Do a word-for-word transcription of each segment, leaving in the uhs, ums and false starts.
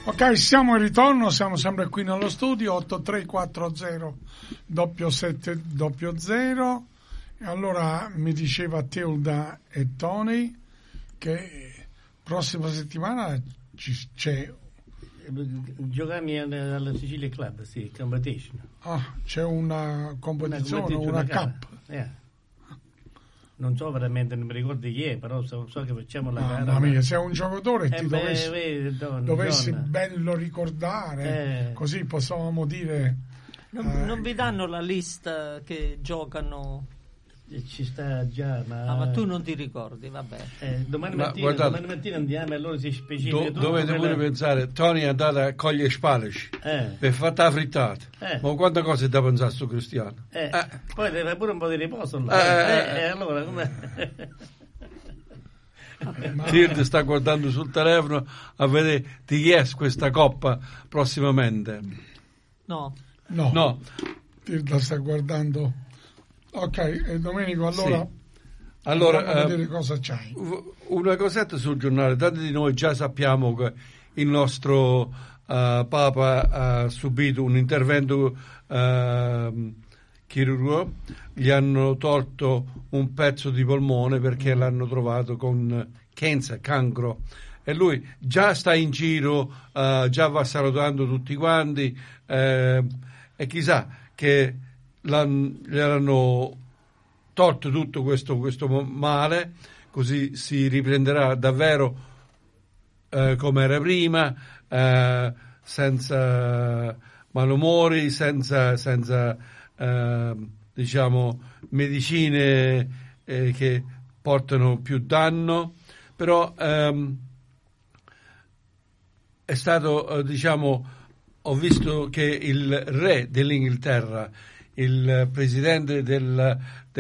Ok, siamo in ritorno, siamo sempre qui nello studio, otto tre quattro zero sette sette zero. E allora mi diceva Tilda e Tony che prossima settimana ci, c'è... Giochiamo alla Sicilia Club, sì, competition. Ah, c'è una competizione, una, una, una cup. Eh. Non so veramente, non mi ricordo chi è, però so, so che facciamo la gara. Mamma mia, sei un giocatore e eh ti beh, dovessi, vedi, donna, dovessi donna. bello ricordare, eh. così possiamo dire... Non, eh, non vi danno la lista che giocano? Ci sta già, ma... Ah, ma tu non ti ricordi, vabbè. Eh, domani, Ma mattina, guardate, domani mattina andiamo e allora si specifica Do, tutto. dovete pure la... pensare, Tony è andato a cogliere spalci eh. per fatta la frittata. Eh. Ma quante cose è da pensare sto Cristiano? Eh. Eh. Poi deve pure un po' di riposo là. Eh. Eh, eh, allora come... Tilde sta guardando sul telefono a vedere di chi è questa coppa prossimamente. No. No, No. Tilda sta guardando. Ok, e Domenico, allora... Sì. Allora, andiamo a vedere eh, cosa c'hai. una cosetta sul giornale. Tanti di noi già sappiamo che il nostro uh, Papa ha subito un intervento uh, chirurgo, gli hanno tolto un pezzo di polmone perché mm. l'hanno trovato con cancer, cancro, e lui già sta in giro, uh, già va salutando tutti quanti, uh, e chissà che gli hanno tolto tutto questo, questo male, così si riprenderà davvero uh, come era prima, uh, senza malumori, senza, senza uh, diciamo medicine eh, che portano più danno, però um, è stato uh, diciamo, ho visto che il re dell'Inghilterra, il presidente del,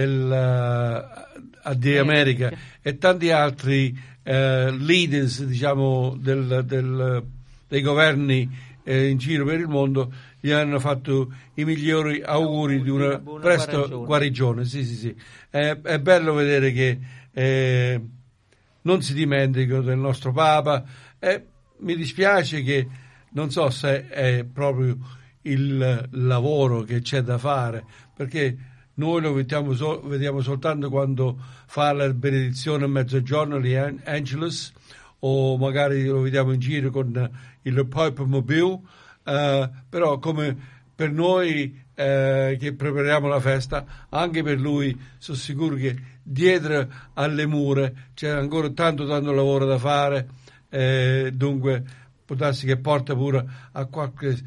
del uh, di America e tanti altri uh, leaders diciamo del, del, dei governi eh, in giro per il mondo gli hanno fatto i migliori auguri di una presto guarigione. guarigione. Sì, sì, sì. È, è bello vedere che eh, non si dimenticano del nostro Papa. Eh, mi dispiace che non so se è proprio il lavoro che c'è da fare, perché noi lo vediamo, so, vediamo soltanto quando fa la benedizione a mezzogiorno di Angelus, o magari lo vediamo in giro con il Pope Mobile, uh, però come per noi uh, che prepariamo la festa, anche per lui sono sicuro che dietro alle mura c'è ancora tanto tanto lavoro da fare, eh, dunque può darsi che porta pure a qualche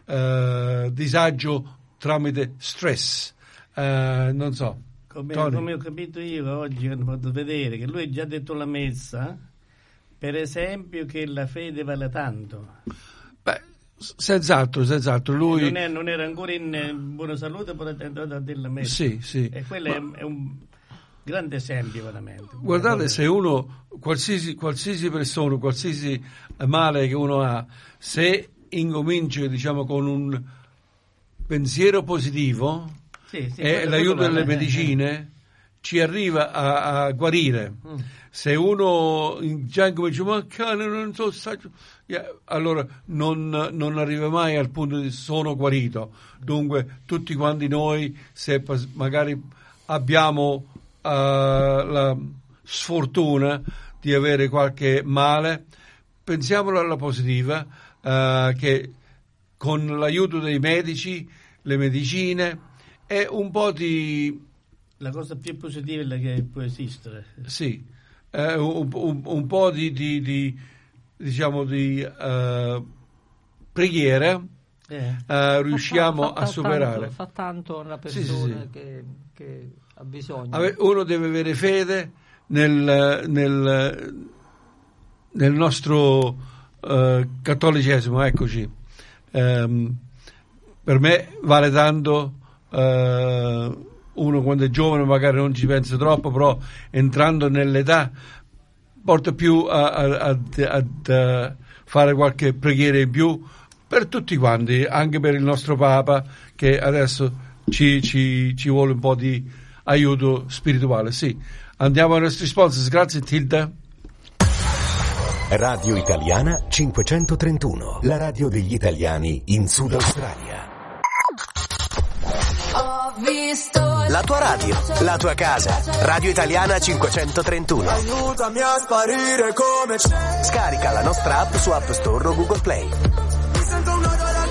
uh, disagio tramite stress, uh, non so. Come, come ho capito io oggi, ho fatto vedere che lui ha già detto la messa, per esempio, che la fede vale tanto. Beh, senz'altro, senz'altro. Lui non, è, non era ancora in buona salute, però è andato a dire la messa. Sì, sì. E quello Ma... è, è un grande esempio, veramente. Guardate, se uno, qualsiasi, qualsiasi persona, qualsiasi male che uno ha, se incomincia, diciamo, con un pensiero positivo, sì, sì, e l'aiuto delle vale. medicine, eh. ci arriva a, a guarire. Mm. Se uno già comincia, ma cane, non so, yeah, allora non, non arriva mai al punto di sono guarito. Dunque, tutti quanti noi, se magari abbiamo uh, la sfortuna di avere qualche male, pensiamolo alla positiva, uh, che con l'aiuto dei medici, le medicine e un po' di... La cosa più positiva è la che può esistere. Sì. Eh, un, un, un po' di, di, di diciamo di uh, preghiera eh. uh, riusciamo fa, fa, fa a superare. Tanto, fa tanto una persona sì, sì, sì. Che, che ha bisogno. Uno deve avere fede nel, nel, nel nostro uh, cattolicesimo, eccoci. Um, per me vale tanto. Uh, uno quando è giovane magari non ci pensa troppo, però entrando nell'età porta più a, a, a, a fare qualche preghiera in più per tutti quanti, anche per il nostro Papa che adesso ci, ci, ci vuole un po' di aiuto spirituale. Sì, andiamo ai nostri sponsor. Grazie Tilda. Radio Italiana cinquecentotrentuno, la radio degli italiani in Sud Australia. La tua radio, la tua casa. Radio Italiana cinquecentotrentuno. Aiutami a sparire come c'è. Scarica la nostra app su App Store o Google Play. Mi sento un nodo alla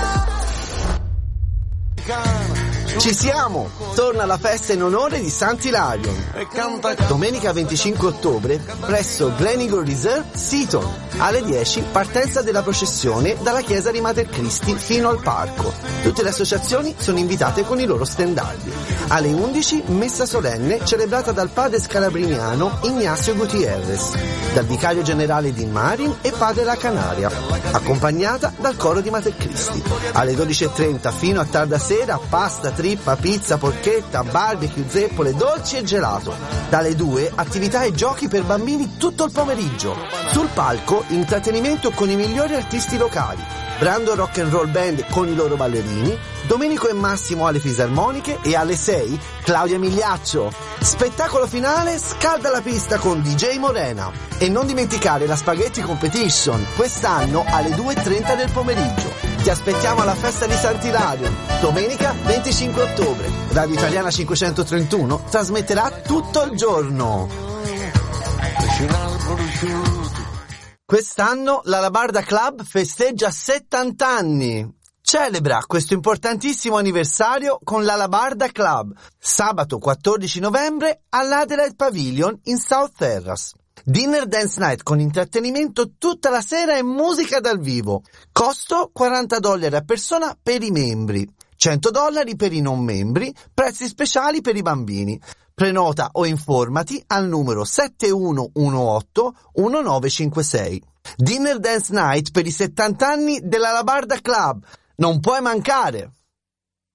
gola. Ci siamo! Torna la festa in onore di Sant'Ilarion. Domenica venticinque ottobre presso Gleneagle Reserve, Seaton. Alle dieci partenza della processione dalla chiesa di Mater Christi fino al parco. Tutte le associazioni sono invitate con i loro stendardi. Alle undici messa solenne celebrata dal padre scalabriniano Ignazio Gutierrez, dal vicario generale di Marin e padre La Canaria, accompagnata dal coro di Mater Christi. Alle dodici e trenta fino a tarda sera pasta, trippa, pizza, porchetta, barbecue, zeppole, dolci e gelato. Dalle due attività e giochi per bambini tutto il pomeriggio. Sul palco intrattenimento con i migliori artisti locali. Brandon Rock and Roll Band con i loro ballerini, Domenico e Massimo alle fisarmoniche e alle sei Claudia Migliaccio. Spettacolo finale, scalda la pista con D J Morena. E non dimenticare la Spaghetti Competition, quest'anno alle due e trenta del pomeriggio. Ti aspettiamo alla festa di Sant'Ilario, domenica venticinque ottobre. Radio Italiana cinquecentotrentuno trasmetterà tutto il giorno. Quest'anno l'Alabarda Club festeggia settanta anni. Celebra questo importantissimo anniversario con l'Alabarda Club, sabato quattordici novembre all'Adelaide Pavilion in South Terrace. Dinner Dance Night con intrattenimento tutta la sera e musica dal vivo. Costo quaranta dollari a persona per i membri, cento dollari per i non membri, prezzi speciali per i bambini. Prenota o informati al numero sette uno uno otto uno nove cinque sei. Dinner Dance Night per i settanta anni dell'Alabarda Club. Non puoi mancare!